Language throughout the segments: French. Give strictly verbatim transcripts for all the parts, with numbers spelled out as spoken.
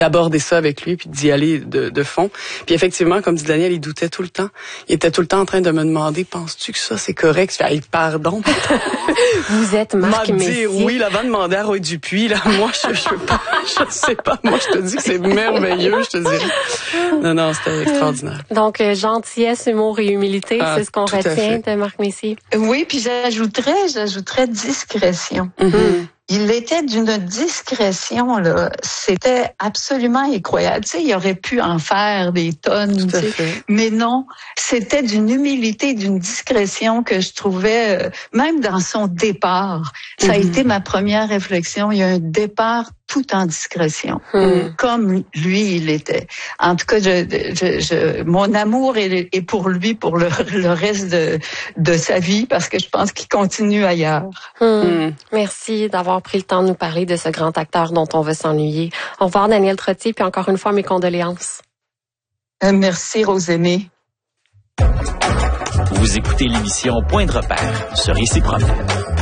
d'aborder ça avec lui puis d'y aller de, de fond. Puis effectivement, comme dit Daniel, il doutait tout le temps. Il était tout le temps en train de me demander, penses-tu que ça c'est correct? Je fais, hey, pardon. Vous êtes Marc Messier. Oui, là, avant de demander à Roy Dupuis, là, moi, je, je, pas, je sais pas. Moi, je te dis que c'est merveilleux, je te dirais. Non, non, c'était extraordinaire. Donc, euh, gentillesse, humour et humilité, ah, c'est ce qu'on retient de Marc Messier. Oui, puis j'ajouterais, j'ajouterais discrétion. Mm-hmm. Il était d'une discrétion, là. C'était absolument incroyable. Tu sais, il aurait pu en faire des tonnes, tu sais. Mais non, c'était d'une humilité, d'une discrétion que je trouvais, euh, même dans son départ. Ça mm-hmm. a été ma première réflexion. Il y a un départ tout en discrétion, mm. comme lui il était. En tout cas, je, je, je, mon amour est, est pour lui pour le, le reste de, de sa vie, parce que je pense qu'il continue ailleurs. Mm. Mm. Merci d'avoir pris le temps de nous parler de ce grand acteur dont on veut s'ennuyer. Au revoir Daniel Trottier, puis encore une fois mes condoléances. Euh, merci Rosémie. Vous écoutez l'émission Point de repère sur Ici Promenade.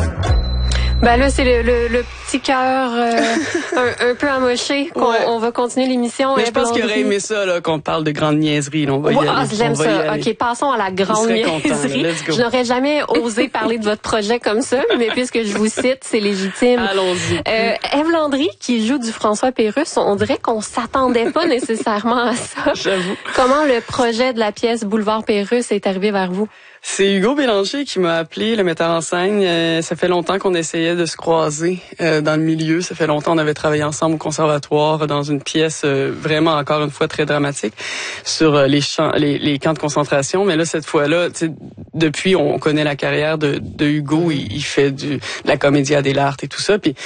Ben là, c'est le, le, le petit cœur euh, un, un peu amoché qu'on ouais. on va continuer l'émission. Mais je pense qu'il aurait aimé ça, là, qu'on parle de grandes niaiseries. Là, on va y ouais, aller. Ah, j'aime ça. OK, passons à la grande niaiserie. Je n'aurais jamais osé parler de votre projet comme ça, mais puisque je vous cite, c'est légitime. Allons-y. Euh, Ève Landry, qui joue du François Pérusse, on dirait qu'on s'attendait pas nécessairement à ça. J'avoue. Comment le projet de la pièce Boulevard Pérusse est arrivé vers vous? C'est Hugo Bélanger qui m'a appelé, le metteur en scène. Euh, ça fait longtemps qu'on essayait de se croiser euh, dans le milieu. Ça fait longtemps qu'on avait travaillé ensemble au conservatoire dans une pièce euh, vraiment, encore une fois, très dramatique sur euh, les, champs, les, les camps de concentration. Mais là, cette fois-là, depuis, on connaît la carrière de, de Hugo. Il, il fait du, de la comédia dell'arte et tout ça. Puis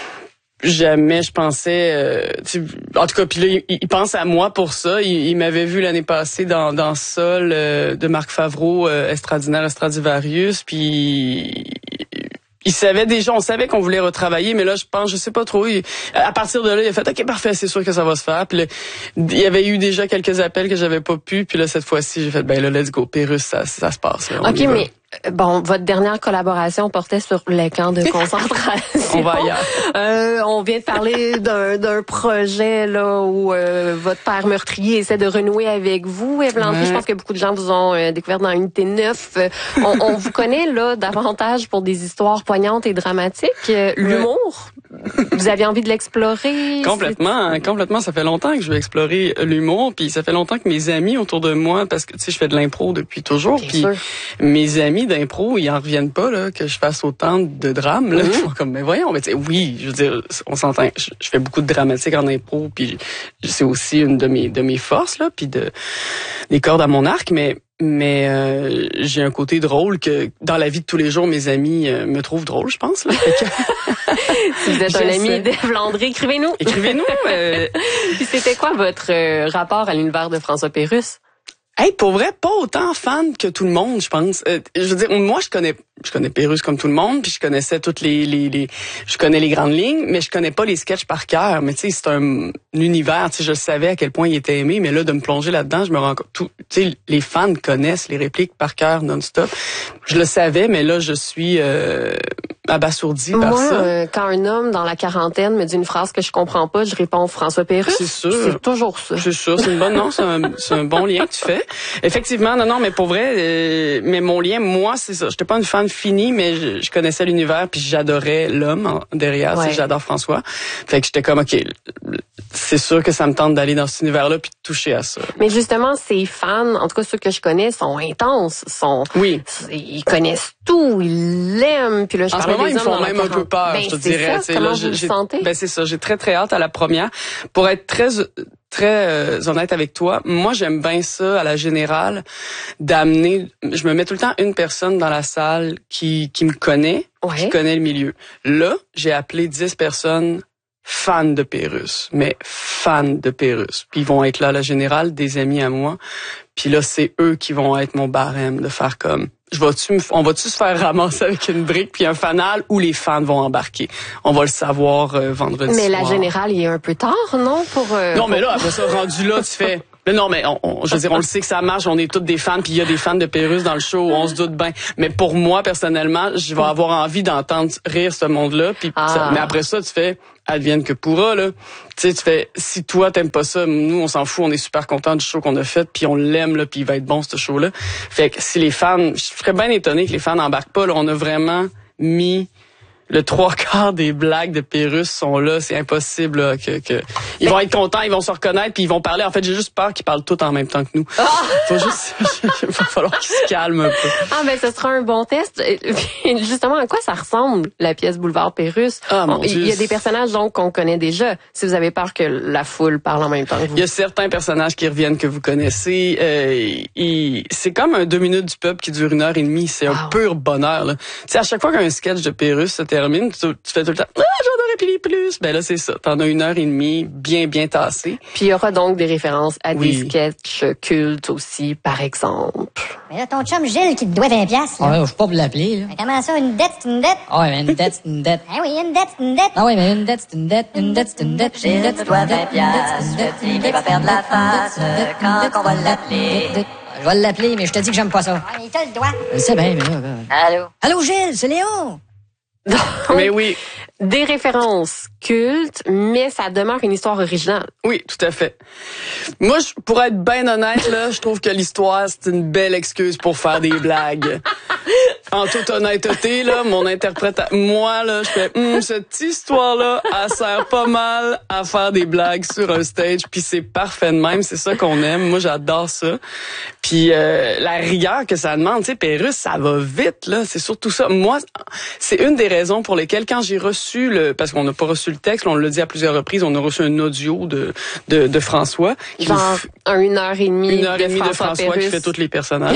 jamais je pensais, euh, tu, en tout cas, puis là, il, il pense à moi pour ça. Il, il m'avait vu l'année passée dans dans Sol euh, de Marc Favreau, euh, Estradinaire Stradivarius, puis il savait déjà, on savait qu'on voulait retravailler, mais là, je pense, je sais pas trop. Il, à partir de là, il a fait, OK, parfait, c'est sûr que ça va se faire. Puis là, il y avait eu déjà quelques appels que j'avais pas pu, puis là, cette fois-ci, j'ai fait, ben là, let's go, Pérusse, ça, ça se passe. Là, OK, mais bon, votre dernière collaboration portait sur les camps de concentration. On va ailleurs. Euh, on vient de parler d'un, d'un projet là où euh, votre père meurtrier essaie de renouer avec vous, Ève Landry. Ouais. Je pense que beaucoup de gens vous ont euh, découvert dans Unité neuf. On, on vous connaît là davantage pour des histoires poignantes et dramatiques. Euh, l'humour, ouais. Vous aviez envie de l'explorer? Complètement, c'est... complètement. Ça fait longtemps que je veux explorer l'humour, puis ça fait longtemps que mes amis autour de moi, parce que tu sais, je fais de l'impro depuis toujours, puis mes amis d'impro, ils en reviennent pas là que je fasse autant de drames là. Mmh. Ils font comme mais voyons, mais oui, je veux dire, on s'entend. Je, je fais beaucoup de dramatique en impro, puis c'est aussi une de mes de mes forces là, puis de des cordes à mon arc, mais mais euh, j'ai un côté drôle que dans la vie de tous les jours, mes amis euh, me trouvent drôle, je pense là. Si vous êtes un ami d'Ève Landry, écrivez-nous. Écrivez-nous. Euh... Puis c'était quoi votre euh, rapport à l'univers de François Pérusse? Hey, pour vrai, pas autant fan que tout le monde, je pense. Euh, je veux dire, moi, je connais, je connais Pérusse comme tout le monde, puis je connaissais toutes les, les, les, je connais les grandes lignes, mais je connais pas les sketchs par cœur. Mais tu sais, c'est un, un univers, tu sais, je savais à quel point il était aimé, mais là, de me plonger là-dedans, je me rends compte, tout, tu sais, les fans connaissent les répliques par cœur non-stop. Je le savais, mais là, je suis euh, abasourdi par moi, ça. Euh, quand un homme dans la quarantaine me dit une phrase que je comprends pas, je réponds François Pérusse. C'est sûr. C'est toujours ça. C'est sûr, c'est une bonne, non, c'est un, c'est un bon lien que tu fais. Effectivement, non, non, mais pour vrai, euh, mais mon lien, moi, c'est ça. J'étais pas une fan finie, mais je, je connaissais l'univers, puis j'adorais l'homme en, derrière. Ouais. J'adore François. Fait que j'étais comme, OK, c'est sûr que ça me tente d'aller dans cet univers-là puis de toucher à ça. Mais justement, ces fans, en tout cas ceux que je connais, sont intenses, sont, oui, ils connaissent tout, ils l'aiment. Puis là, je en ce moment, ils me font même un peu peur, ben, je te dirais. Ça, comment là, vous le j'ai, sentez? Ben c'est ça. J'ai très très hâte à la première. Pour être très très euh, honnête avec toi, moi j'aime bien ça à la générale, d'amener. Je me mets tout le temps une personne dans la salle qui qui me connaît, ouais. qui connaît le milieu. Là, j'ai appelé dix personnes fans de Pérusse, mais fans de Pérusse. Puis ils vont être là à la générale, des amis à moi. Puis là, c'est eux qui vont être mon barème de faire comme. Je vais-tu, on va-tu se faire ramasser avec une brique puis un fanal où les fans vont embarquer? On va le savoir euh, vendredi mais soir. La générale, il est un peu tard, non? Pour, euh, non, pour... mais là, après ça, rendu là, tu fais... Mais non, mais on, on, je veux dire, on le sait que ça marche. On est tous des fans, puis il y a des fans de Pérusse dans le show. On se doute bien. Mais pour moi, personnellement, je vais avoir envie d'entendre rire ce monde-là. Puis, Ah. ça, mais après ça, tu fais advienne que pourra, là. Tu sais, tu fais, si toi t'aimes pas ça, nous on s'en fout, on est super contents du show qu'on a fait, puis on l'aime, là, puis il va être bon ce show-là. Fait que si les fans, je serais bien étonné que les fans n'embarquent pas, là. On a vraiment mis le trois quarts des blagues de Pérusse sont là, c'est impossible là, que, que ils vont être contents, ils vont se reconnaître, puis ils vont parler. En fait, j'ai juste peur qu'ils parlent tous en même temps que nous. Ah! Faut juste, il va falloir qu'ils se calment un peu. Ah ben ce sera un bon test. Justement, à quoi ça ressemble la pièce Boulevard Pérusse? Ah, mon On- Il Dieu. y a des personnages donc qu'on connaît déjà. Si vous avez peur que la foule parle en même temps que vous. Il y a certains personnages qui reviennent que vous connaissez. Euh, il- c'est comme un deux minutes du peuple qui dure une heure et demie. C'est un Wow. pur bonheur. Là. Tu sais, à chaque fois qu'un sketch de Pérusse se termine, tu, tu fais tout le temps « Ah, j'en aurais pu plus! » Ben là, c'est ça. T'en as une heure et demie bien, bien tassée. Puis il y aura donc des références à Oui. des sketchs cultes aussi, par exemple. Mais là, ton chum Gilles qui te doit vingt piastres, là. Ah ouais, je suis pas pour l'appeler, là. Mais comment ça, une dette, c'est une dette? Ah ouais, mais une dette, c'est une dette. Ah oui, une dette, c'est une dette. Ah ouais, mais une dette, c'est une dette, une dette, c'est une dette, une dette, c'est une dette, une dette, c'est une dette, une dette, faire de la face quand on va l'appeler. Je vais l'appeler, mais je te dis que j'aime pas ça. Ah, il te le doit. Je sais bien, mais là, là. Allô? Allô, Gilles, c'est Léo. Mais oui, Des références cultes, mais ça demeure une histoire originale. oui, tout à fait. Moi, je, pour être bien honnête, là, je trouve que l'histoire, c'est une belle excuse pour faire des blagues. En toute honnêteté, là, mon interprétation, moi, là, je fais, hum, cette histoire-là, elle sert pas mal à faire des blagues sur un stage, puis c'est parfait de même, c'est ça qu'on aime. Moi, j'adore ça. Puis euh, la rigueur que ça demande, tu sais, Pérusse, ça va vite, là, c'est surtout ça. Moi, c'est une des raisons pour lesquelles, quand j'ai reçu le, parce qu'on n'a pas reçu le texte, on l'a dit à plusieurs reprises, on a reçu un audio de de, de François, qui Genre nous f- un une heure et demie, une heure de, et demie François de François qui Pérusse. fait tous les personnages.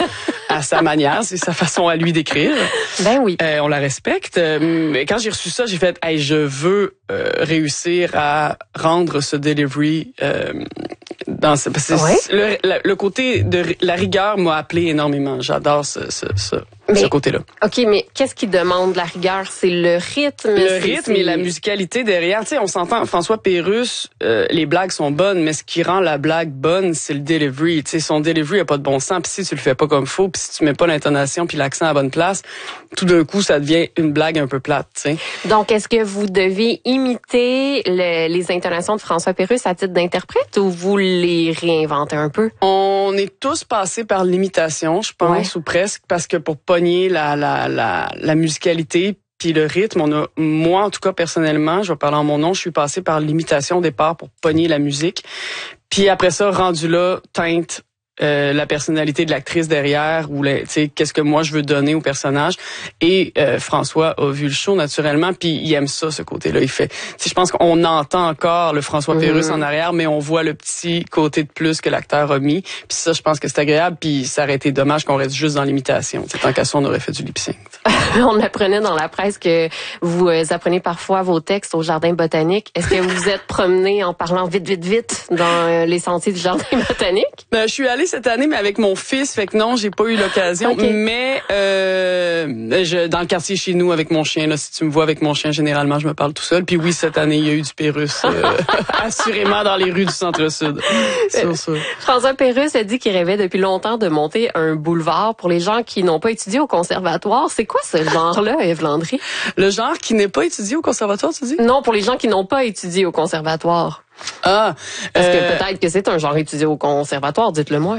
À sa manière, c'est sa façon à lui d'écrire. Ben oui. Euh, on la respecte. Euh, Mais quand j'ai reçu ça, j'ai fait, hey, je veux euh, réussir à rendre ce delivery euh, dans ce, parce que Ouais. c'est- le, la- le côté de ri- la rigueur m'a appelé énormément. J'adore ce, ce, ce, Mais- ce côté-là. OK, mais qu'est-ce qui demande la rigueur? C'est le rythme? Le c'est- rythme c'est- et la musicalité derrière. Tu sais, on s'entend, François Pérusse, euh, les blagues sont bonnes, mais ce qui rend la blague bonne, c'est le delivery. Tu sais, son delivery a pas de bon sens. Puis si tu le fais pas comme faut, puis si tu mets pas l'intonation puis l'accent à la bonne place, tout d'un coup, ça devient une blague un peu plate. Tu sais. Donc, est-ce que vous devez imiter le- les intonations de François Pérusse à titre d'interprète ou vous les réinventez un peu? On est tous passés par l'imitation, je pense, Ouais. ou presque, parce que pour pogner la la la, la musicalité puis le rythme, on a, moi en tout cas personnellement, je vais parler en mon nom, je suis passé par l'imitation au départ pour pogner la musique. Puis après ça, rendu là, teinte euh, la personnalité de l'actrice derrière ou la- tu sais qu'est-ce que moi je veux donner au personnage. Et euh, François a vu le show naturellement, puis il aime ça, ce côté-là. Il fait, tu sais, je pense qu'on entend encore le François Pérusse en arrière, mais on voit le petit côté de plus que l'acteur a mis. Puis ça, je pense que c'est agréable. Puis ça aurait été dommage qu'on reste juste dans l'imitation. Tu sais, tant qu'à ça, on aurait fait du lip sync. On apprenait dans la presse que vous euh, apprenez parfois vos textes au jardin botanique. Est-ce que vous vous êtes promené en parlant vite, vite, vite dans euh, les sentiers du jardin botanique? Ben, je suis allée cette année, mais avec mon fils, fait que non, j'ai pas eu l'occasion. Ok. Mais euh, je, dans le quartier chez nous, avec mon chien, là, si tu me vois avec mon chien, généralement, je me parle tout seul. Puis oui, cette année, il y a eu du Pérusse, euh, assurément dans les rues du centre-sud. Sur ça. François Pérusse a dit qu'il rêvait depuis longtemps de monter un boulevard pour les gens qui n'ont pas étudié au conservatoire. C'est quoi ce genre-là, Ève Landry? Le genre qui n'est pas étudié au conservatoire, tu dis? Non, pour les gens qui n'ont pas étudié au conservatoire. Ah, Parce euh, que peut-être que c'est un genre étudié au conservatoire, dites-le moi.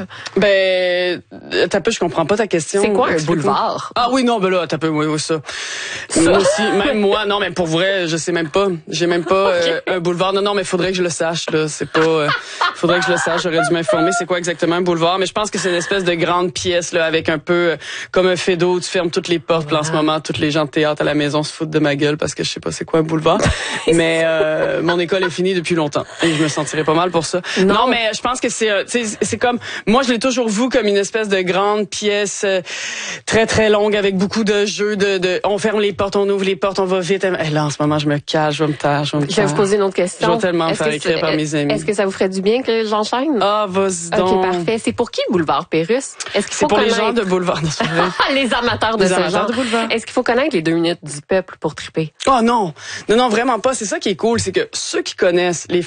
ben, t'as peu, je comprends pas ta question. C'est quoi un Explique-moi. boulevard? Ah oui, non, ben là, t'as peu, oui, oui, ça. Moi aussi, même moi, non, mais pour vrai, je sais même pas. J'ai même pas euh, un boulevard. Non, non, mais faudrait que je le sache, là. C'est pas, euh, faudrait que je le sache. J'aurais dû m'informer c'est quoi exactement un boulevard. Mais je pense que c'est une espèce de grande pièce, là, avec un peu, euh, comme un fait d'eau. Tu fermes toutes les portes, puis en ce moment, toutes les gens de théâtre à la maison se foutent de ma gueule parce que je sais pas c'est quoi un boulevard. Mais, euh, mon école est finie depuis longtemps. Et je me sentirais pas mal pour ça. Non. Non, mais je pense que c'est, euh, tu sais, c'est comme, moi, je l'ai toujours vu comme une espèce de grande pièce euh, très, très longue avec beaucoup de jeux de, de, on ferme les portes, on ouvre les portes, on va vite. Et là, en ce moment, je me cache, je vais me taire, je vais me Je vais taire. vous poser une autre question. Je vais tellement me Est-ce faire que écrire c'est- par mes amis. Est-ce que ça vous ferait du bien que j'enchaîne? Ah, vas-y donc. OK, parfait. C'est pour qui Boulevard Pérusse? Est-ce qu'il C'est faut pour les connaître... gens de boulevard. Non, c'est vrai. les amateurs de Les ce amateurs genre. de boulevard. Est-ce qu'il faut connaître les deux minutes du peuple pour triper? Oh non, non, non, vraiment pas. C'est ça qui est cool, c'est que ceux qui connaissent, les fans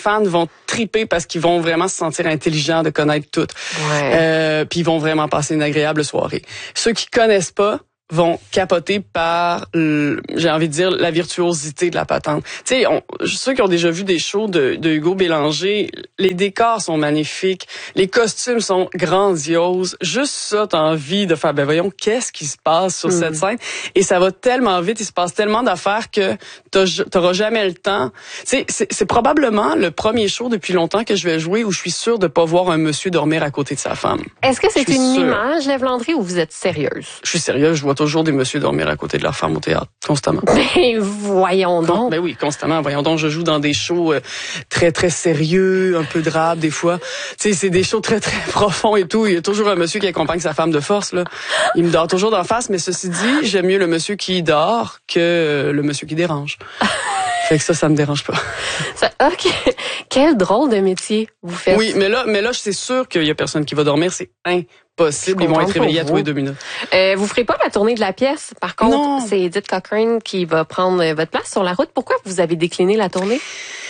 fans vont triper parce qu'ils vont vraiment se sentir intelligents de connaître tout. Ouais. Euh, puis ils vont vraiment passer une agréable soirée. Ceux qui connaissent pas vont capoter par, le, j'ai envie de dire, la virtuosité de la patente. Tu sais, ceux qui ont déjà vu des shows de, de Hugo Bélanger, les décors sont magnifiques, les costumes sont grandioses. Juste ça, t'as envie de faire, ben voyons, qu'est-ce qui se passe sur mm. cette scène? Et ça va tellement vite, il se passe tellement d'affaires que t'auras jamais le temps. Tu sais, c'est, c'est probablement le premier show depuis longtemps que je vais jouer où je suis sûre de pas voir un monsieur dormir à côté de sa femme. Est-ce que c'est une sûre. image, Ève Landry, ou vous êtes sérieuse? Je suis sérieuse, je vois toujours des messieurs dormir à côté de leur femme au théâtre, constamment. Mais voyons donc. Con, ben oui, constamment. Voyons donc, je joue dans des shows euh, très, très sérieux, un peu drabe des fois. Tu sais, c'est des shows très, très profonds et tout. Il y a toujours un monsieur qui accompagne sa femme de force, là. Il me dort toujours d'en face, mais ceci dit, j'aime mieux le monsieur qui dort que euh, le monsieur qui dérange. Fait que ça, ça me dérange pas. Ça, OK. Quel drôle de métier vous faites. Oui, mais là, mais là, c'est sûr qu'il y a personne qui va dormir. C'est impossible. Ils vont être réveillés à tous les deux minutes. Euh, vous ferez pas la tournée de la pièce. Par contre, non. c'est Edith Cochrane qui va prendre votre place sur la route. Pourquoi vous avez décliné la tournée?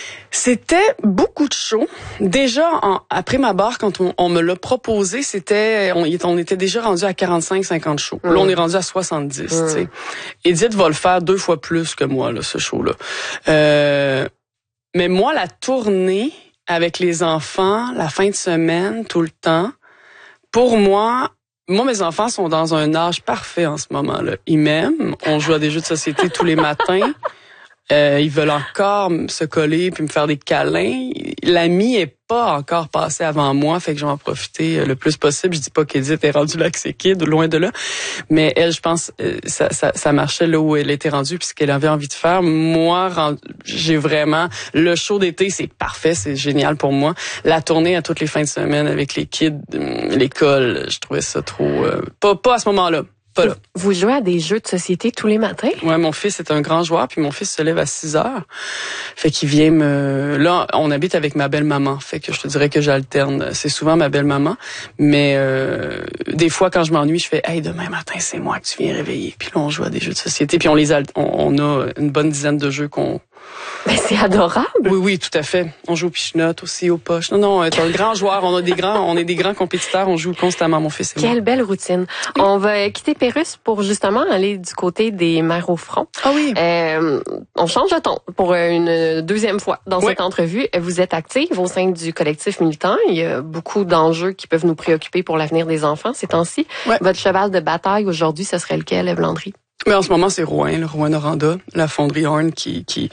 C'était beaucoup de shows. Déjà, en, après ma barre, quand on, on me l'a proposé, c'était, on, on était déjà rendu à quarante-cinq cinquante shows. Mmh. Là, on est rendu à soixante-dix, mmh. tu sais. Edith va le faire deux fois plus que moi, là, ce show-là. Euh, mais moi, la tournée avec les enfants, la fin de semaine, tout le temps, pour moi, moi, mes enfants sont dans un âge parfait en ce moment-là. Ils m'aiment. On joue à des jeux de société tous les matins. Euh, ils veulent encore se coller puis me faire des câlins. L'ami est pas encore passé avant moi, fait que je vais en profiter le plus possible. Je dis pas qu'Edith est rendue là que c'est kid, loin de là, mais elle, je pense, ça, ça, ça marchait là où elle était rendue puis ce qu'elle avait envie de faire. Moi, j'ai vraiment le show d'été, c'est parfait, c'est génial pour moi. La tournée à toutes les fins de semaine avec les kids, l'école, je trouvais ça trop, euh, pas, pas à ce moment-là. Pas là. Vous jouez à des jeux de société tous les matins? Ouais, mon fils est un grand joueur, puis mon fils se lève à six heures. Fait qu'il vient me... Là, on habite avec ma belle-maman, fait que je te dirais que j'alterne. C'est souvent ma belle-maman, mais euh, des fois, quand je m'ennuie, je fais « Hey, demain matin, c'est moi que tu viens réveiller. » Puis là, on joue à des jeux de société, puis on les alt... on, on a une bonne dizaine de jeux qu'on... Ben, c'est adorable. Oui, oui, tout à fait. On joue au pichenote aussi, aux poches. Non, non, t'es un grand joueur. On a des grands, on est des grands compétiteurs. On joue constamment, mon fils et moi. Quelle belle routine. Oui. On va quitter Pérusse pour justement aller du côté des mères au front. Ah oui. Euh, on change de ton pour une deuxième fois dans oui. cette entrevue. Vous êtes active au sein du collectif militant. Il y a beaucoup d'enjeux qui peuvent nous préoccuper pour l'avenir des enfants ces temps-ci. Oui. Votre cheval de bataille aujourd'hui, ce serait lequel, Ève Landry? Mais en ce moment, c'est Rouen, le Rouen-Noranda, la fonderie Horn qui, qui,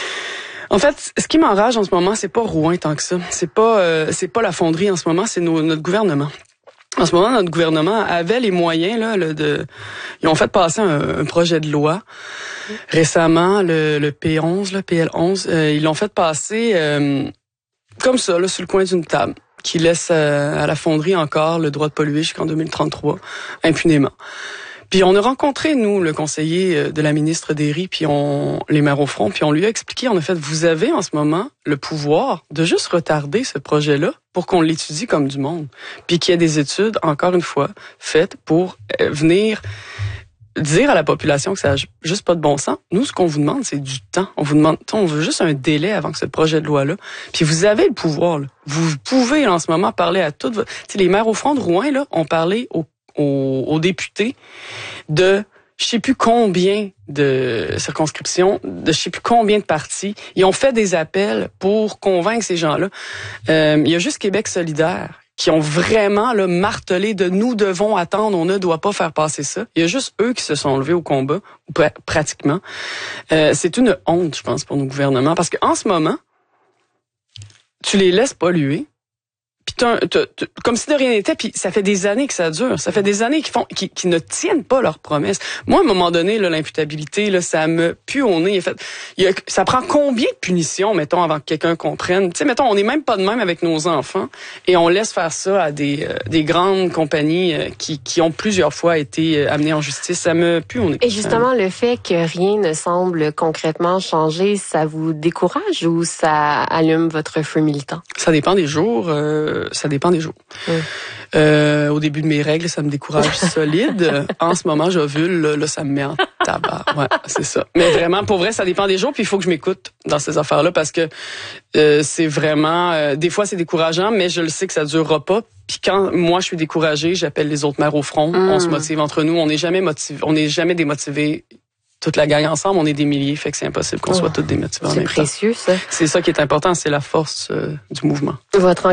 en fait, ce qui m'enrage en ce moment, c'est pas Rouen tant que ça. C'est pas, euh, c'est pas la fonderie en ce moment, c'est nos, notre gouvernement. En ce moment, notre gouvernement avait les moyens, là, le, de, ils ont fait passer un, un projet de loi récemment, le, le P onze, le P L onze, euh, ils l'ont fait passer, euh, comme ça, là, sur le coin d'une table, qui laisse euh, à la fonderie encore le droit de polluer jusqu'en deux mille trente-trois, impunément. Puis on a rencontré, nous, le conseiller de la ministre Derry, puis on, les maires au front, puis on lui a expliqué, en fait, vous avez en ce moment le pouvoir de juste retarder ce projet-là pour qu'on l'étudie comme du monde. Puis qu'il y ait des études, encore une fois, faites pour venir dire à la population que ça n'a juste pas de bon sens. Nous, ce qu'on vous demande, c'est du temps. On vous demande, on veut juste un délai avant que ce projet de loi-là. Puis vous avez le pouvoir, là. Vous pouvez, en ce moment, parler à toutes vos... Tu sais, les maires au front de Rouen, là, ont parlé au Aux, aux députés de je sais plus combien de circonscriptions, de je sais plus combien de partis. Ils ont fait des appels pour convaincre ces gens-là. Euh, il y a juste Québec solidaire qui ont vraiment là, martelé de nous devons attendre, on ne doit pas faire passer ça. Il y a juste eux qui se sont levés au combat, pr- pratiquement. Euh, c'est une honte, je pense, pour nos gouvernements, parce qu'en ce moment, tu les laisses polluer. Puis t'as, t'as, t'as, comme si de rien n'était, puis ça fait des années que ça dure. Ça fait des années qu'ils font, qu'ils, qu'ils ne tiennent pas leurs promesses. Moi, à un moment donné, là, l'imputabilité, là, ça me pue au nez. En fait, il y a, ça prend combien de punitions, mettons, avant que quelqu'un comprenne? Tu sais, mettons, on n'est même pas de même avec nos enfants et on laisse faire ça à des, euh, des grandes compagnies euh, qui, qui ont plusieurs fois été euh, amenées en justice. Ça me pue au nez. Et justement, le fait que rien ne semble concrètement changer, ça vous décourage ou ça allume votre feu militant? Ça dépend des jours. Euh, Ça dépend des jours. Mmh. Euh, au début de mes règles, ça me décourage solide. En ce moment, j'ovule, là, là, ça me met en Tabac, ouais, c'est ça. Mais vraiment, pour vrai, ça dépend des jours, puis il faut que je m'écoute dans ces affaires-là parce que euh, c'est vraiment... Euh, des fois, c'est décourageant, mais je le sais que ça durera pas. Puis quand moi, je suis découragée, j'appelle les autres mères au front. Mm. On se motive entre nous. On n'est jamais motivé, on n'est jamais démotivés. Toute la gang ensemble, on est des milliers, fait que c'est impossible qu'on oh, soit toutes démotivés en même temps. C'est précieux, ça. C'est ça qui est important, c'est la force euh, du mouvement. Votre